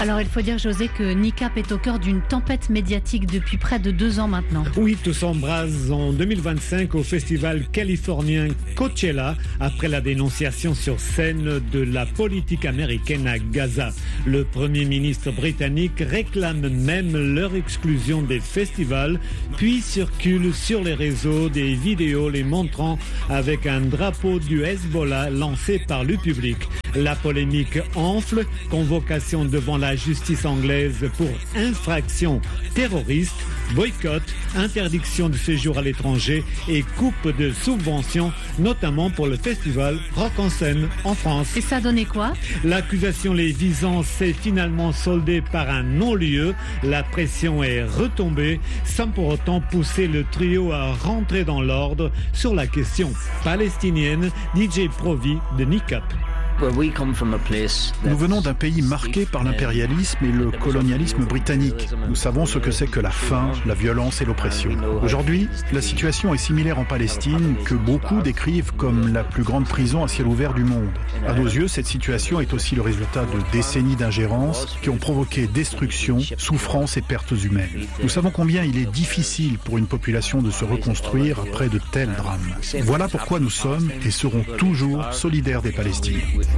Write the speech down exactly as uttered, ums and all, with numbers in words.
Alors il faut dire, José, que Nicap est au cœur d'une tempête médiatique depuis près de deux ans maintenant. Oui, tout s'embrase en deux mille vingt-cinq au festival californien Coachella après la dénonciation sur scène de la politique américaine à Gaza. Le Premier ministre britannique réclame même leur exclusion des festivals, puis circule sur les réseaux des vidéos les montrant avec un drapeau du Hezbollah lancé par le public. La polémique enfle, convocation devant la justice anglaise pour infraction terroriste, boycott, interdiction de séjour à l'étranger et coupe de subventions, notamment pour le festival Rock en Seine en France. Et ça a donné quoi? L'accusation les visant s'est finalement soldée par un non-lieu. La pression est retombée, sans pour autant pousser le trio à rentrer dans l'ordre sur la question palestinienne. D J Provi de Nicap. Nous venons d'un pays marqué par l'impérialisme et le colonialisme britannique. Nous savons ce que c'est que la faim, la violence et l'oppression. Aujourd'hui, la situation est similaire en Palestine, que beaucoup décrivent comme la plus grande prison à ciel ouvert du monde. À nos yeux, cette situation est aussi le résultat de décennies d'ingérence qui ont provoqué destruction, souffrance et pertes humaines. Nous savons combien il est difficile pour une population de se reconstruire après de tels drames. Voilà pourquoi nous sommes et serons toujours solidaires des Palestiniens.